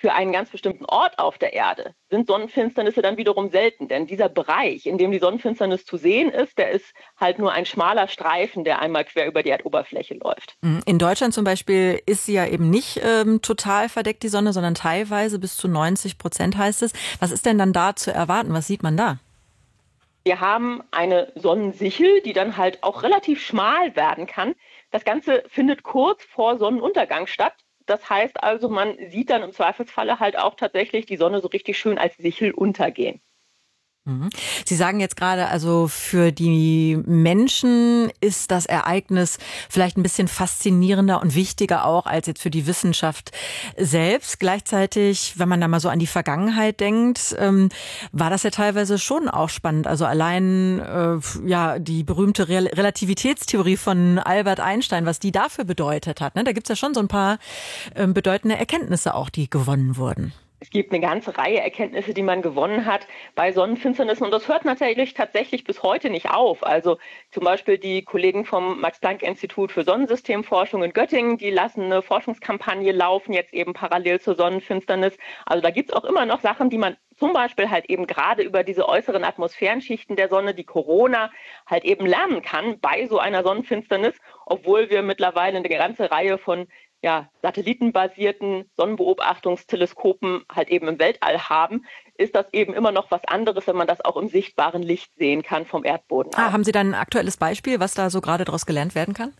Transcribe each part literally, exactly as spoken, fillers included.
Für einen ganz bestimmten Ort auf der Erde sind Sonnenfinsternisse dann wiederum selten, denn dieser Bereich, in dem die Sonnenfinsternis zu sehen ist, der ist halt nur ein schmaler Streifen, der einmal quer über die Erdoberfläche läuft. In Deutschland zum Beispiel ist sie ja eben nicht ähm, total verdeckt, die Sonne, sondern teilweise bis zu neunzig Prozent heißt es. Was ist denn dann da zu erwarten? Was sieht man da? Wir haben eine Sonnensichel, die dann halt auch relativ schmal werden kann. Das Ganze findet kurz vor Sonnenuntergang statt. Das heißt also, man sieht dann im Zweifelsfalle halt auch tatsächlich die Sonne so richtig schön als Sichel untergehen. Mhm. Sie sagen jetzt gerade, also für die Menschen ist das Ereignis vielleicht ein bisschen faszinierender und wichtiger auch als jetzt für die Wissenschaft selbst. Gleichzeitig, wenn man da mal so an die Vergangenheit denkt, ähm, war das ja teilweise schon auch spannend. Also allein äh, ja die berühmte Re- Relativitätstheorie von Albert Einstein, was die dafür bedeutet hat. Ne? Da gibt's ja schon so ein paar äh, bedeutende Erkenntnisse auch, die gewonnen wurden. Es gibt eine ganze Reihe Erkenntnisse, die man gewonnen hat bei Sonnenfinsternissen. Und das hört natürlich tatsächlich bis heute nicht auf. Also zum Beispiel die Kollegen vom Max-Planck-Institut für Sonnensystemforschung in Göttingen, die lassen eine Forschungskampagne laufen, jetzt eben parallel zur Sonnenfinsternis. Also da gibt es auch immer noch Sachen, die man zum Beispiel halt eben gerade über diese äußeren Atmosphärenschichten der Sonne, die Corona, halt eben lernen kann bei so einer Sonnenfinsternis, obwohl wir mittlerweile eine ganze Reihe von ja, satellitenbasierten Sonnenbeobachtungsteleskopen halt eben im Weltall haben, ist das eben immer noch was anderes, wenn man das auch im sichtbaren Licht sehen kann vom Erdboden Ah, aus. haben Sie dann ein aktuelles Beispiel, was da so gerade daraus gelernt werden kann?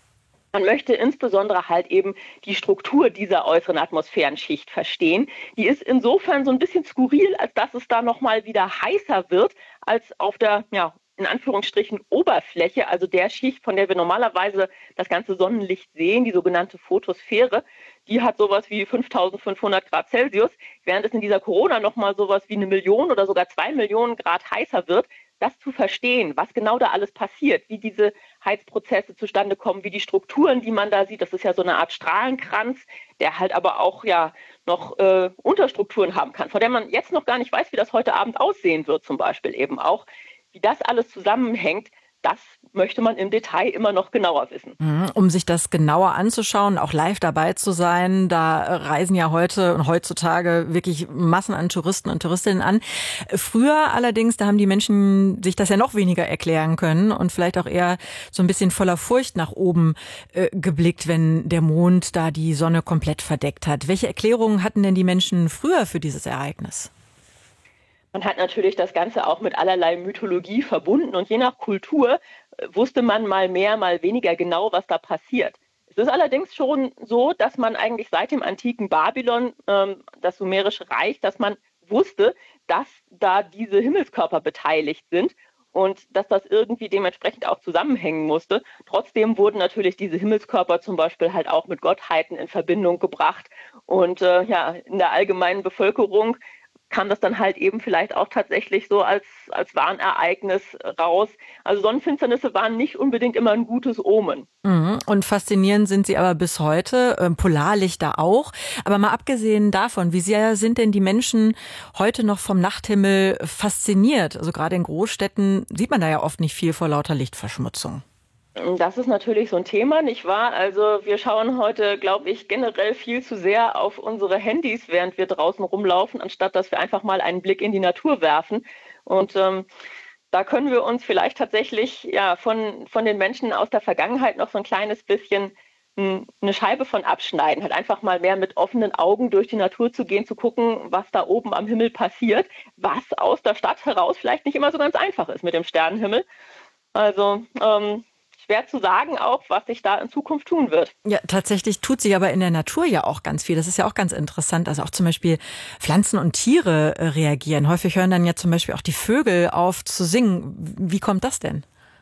Man möchte insbesondere halt eben die Struktur dieser äußeren Atmosphärenschicht verstehen. Die ist insofern so ein bisschen skurril, als dass es da nochmal wieder heißer wird als auf der, ja, in Anführungsstrichen Oberfläche, also der Schicht, von der wir normalerweise das ganze Sonnenlicht sehen, die sogenannte Photosphäre. Die hat sowas wie fünftausendfünfhundert Grad Celsius, während es in dieser Corona nochmal sowas wie eine Million oder sogar zwei Millionen Grad heißer wird. Das zu verstehen, was genau da alles passiert, wie diese Heizprozesse zustande kommen, wie die Strukturen, die man da sieht, das ist ja so eine Art Strahlenkranz, der halt aber auch ja noch äh, Unterstrukturen haben kann, von der man jetzt noch gar nicht weiß, wie das heute Abend aussehen wird, zum Beispiel eben auch. Wie das alles zusammenhängt, das möchte man im Detail immer noch genauer wissen. Um sich das genauer anzuschauen, auch live dabei zu sein, da reisen ja heute und heutzutage wirklich Massen an Touristen und Touristinnen an. Früher allerdings, da haben die Menschen sich das ja noch weniger erklären können und vielleicht auch eher so ein bisschen voller Furcht nach oben äh, geblickt, wenn der Mond da die Sonne komplett verdeckt hat. Welche Erklärungen hatten denn die Menschen früher für dieses Ereignis? Man hat natürlich das Ganze auch mit allerlei Mythologie verbunden und je nach Kultur äh, wusste man mal mehr, mal weniger genau, was da passiert. Es ist allerdings schon so, dass man eigentlich seit dem antiken Babylon, ähm, das Sumerische Reich, dass man wusste, dass da diese Himmelskörper beteiligt sind und dass das irgendwie dementsprechend auch zusammenhängen musste. Trotzdem wurden natürlich diese Himmelskörper zum Beispiel halt auch mit Gottheiten in Verbindung gebracht und äh, ja, in der allgemeinen Bevölkerung kam das dann halt eben vielleicht auch tatsächlich so als, als Warnereignis raus. Also Sonnenfinsternisse waren nicht unbedingt immer ein gutes Omen. Mhm. Und faszinierend sind sie aber bis heute, ähm, Polarlichter auch. Aber mal abgesehen davon, wie sehr sind denn die Menschen heute noch vom Nachthimmel fasziniert? Also gerade in Großstädten sieht man da ja oft nicht viel vor lauter Lichtverschmutzung. Das ist natürlich so ein Thema, nicht wahr? Also wir schauen heute, glaube ich, generell viel zu sehr auf unsere Handys, während wir draußen rumlaufen, anstatt dass wir einfach mal einen Blick in die Natur werfen. Und ähm, da können wir uns vielleicht tatsächlich ja von, von den Menschen aus der Vergangenheit noch so ein kleines bisschen mh, eine Scheibe von abschneiden. Halt einfach mal mehr mit offenen Augen durch die Natur zu gehen, zu gucken, was da oben am Himmel passiert, was aus der Stadt heraus vielleicht nicht immer so ganz einfach ist mit dem Sternenhimmel. Also ähm, schwer zu sagen auch, was sich da in Zukunft tun wird. Ja, tatsächlich tut sich aber in der Natur ja auch ganz viel. Das ist ja auch ganz interessant. Also auch zum Beispiel Pflanzen und Tiere äh, reagieren. Häufig hören dann ja zum Beispiel auch die Vögel auf zu singen. Wie kommt das denn?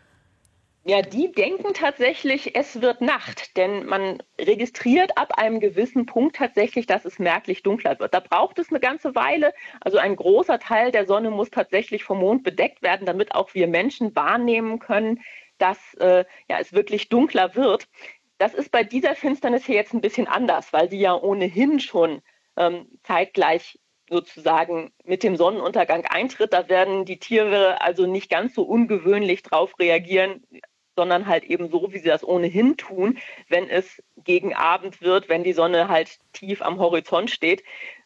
Ja, die denken tatsächlich, es wird Nacht, denn man registriert ab einem gewissen Punkt tatsächlich, dass es merklich dunkler wird. Da braucht es eine ganze Weile. Also ein großer Teil der Sonne muss tatsächlich vom Mond bedeckt werden, damit auch wir Menschen wahrnehmen können, dass äh, ja, es wirklich dunkler wird. Das ist bei dieser Finsternis hier jetzt ein bisschen anders, weil die ja ohnehin schon ähm, zeitgleich sozusagen mit dem Sonnenuntergang eintritt. Da werden die Tiere also nicht ganz so ungewöhnlich drauf reagieren, sondern halt eben so, wie sie das ohnehin tun, wenn es gegen Abend wird, wenn die Sonne halt tief am Horizont steht.